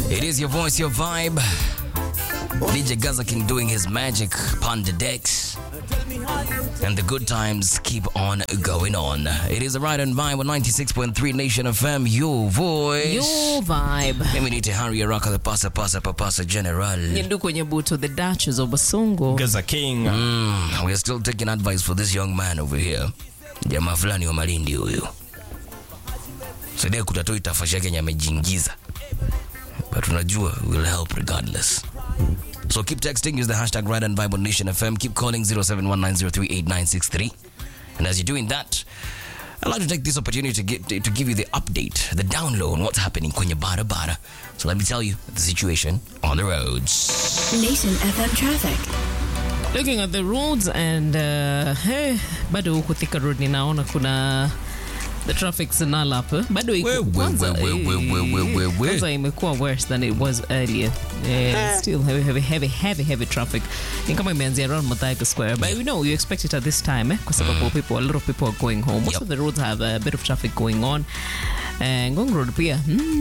It is your voice, your vibe. DJ Gaza King doing his magic upon the decks. And the good times keep on going on. It is a ride and vibe on 96.3 Nation FM, your voice. Your vibe. Mimi ni Tehari Araka, the pasa general. Nyenduko Nyebuto, the Duchess of Basongo. Gaza King. We are still taking advice for this young man over here. Jamaa fulani wa Malindi huyu. Sadia kutatoa itafashi yake yenye amejingiza. But unajua will help regardless. So keep texting, use the hashtag Ride and Vibe on Nation FM. Keep calling 0719038963. And as you're doing that, I'd like to take this opportunity to give you the update, the download on what's happening kwenye barabara. So let me tell you the situation on the roads. Nation FM traffic. Looking at the roads and bado huko Thika Road ninaona kuna the traffic's null up. Bado iko kwanza imekuwa worse than it was earlier. Still heavy traffic. Ni kama imeanzia around Muthaiga Square. But you expect it at this time kwa sababu a lot of people are going home. Most of the roads have a bit of traffic going on. Ngong Road pia.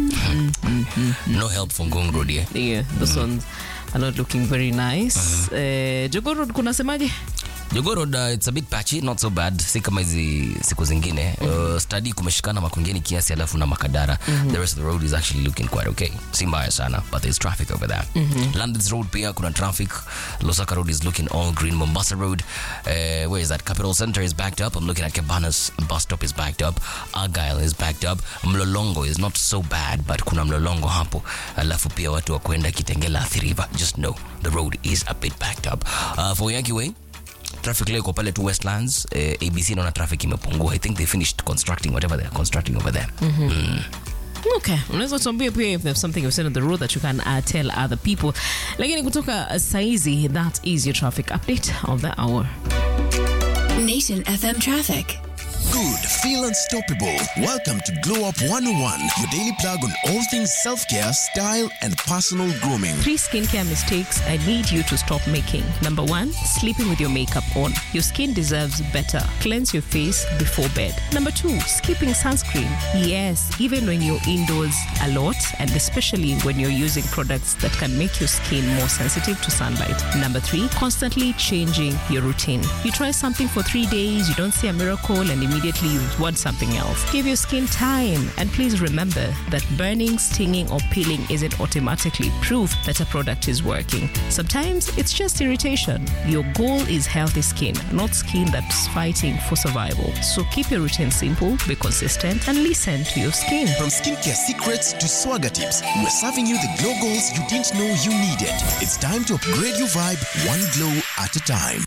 No help from Ngong Road here. Yeah, those ones are not looking very nice. Jogoo Road kunasemaje? Jogoo Road, it's a bit patchy, not so bad. Si kama hizi siku zingine. Study kumeshikana Makongeni kiasi alafu na Makadara. The rest of the road is actually looking quite okay. Si mbaya sana, but there's traffic over there. London's Road pia kuna traffic. Losaka Road is looking all green. Mombasa Road, where is that? Capital Center is backed up. I'm looking at Cabanas bus stop is backed up. Argyle is backed up. Mlolongo is not so bad, but kuna Mlolongo hapo. Alafu pia watu wa kwenda Kitengela Athi River. Just know the road is a bit backed up. For Yankee Way, traffic leo iko pale to Westlands. ABC naona traffic imepungua. I think they finished constructing whatever they're constructing over there. Okay, unaweza tuambie pia if there's something you've seen on the road that you can tell other people. Lakini kutoka saizi, that is your traffic update of the hour. Nation FM traffic. Good, feel unstoppable. Welcome to Glow Up 101, your daily plug on all things self-care, style, and personal grooming. 3 skincare mistakes I need you to stop making. Number 1, sleeping with your makeup on. Your skin deserves better. Cleanse your face before bed. Number 2, skipping sunscreen. Yes, even when you're indoors a lot, and especially when you're using products that can make your skin more sensitive to sunlight. Number 3, constantly changing your routine. You try something for 3 days, you don't see a miracle, and immediately you want something else. Give your skin time, and please remember that burning, stinging, or peeling isn't automatically proof that a product is working. Sometimes it's just irritation. Your goal is healthy skin, not skin that's fighting for survival. So keep your routine simple, be consistent, and listen to your skin. From skincare secrets to swagger tips, we're serving you the glow goals you didn't know you needed. It's time to upgrade your vibe one glow at a time.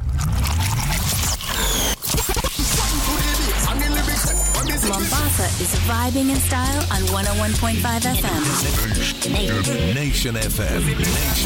Mombasa is vibing in style on 101.5 FM. Nation FM. Nation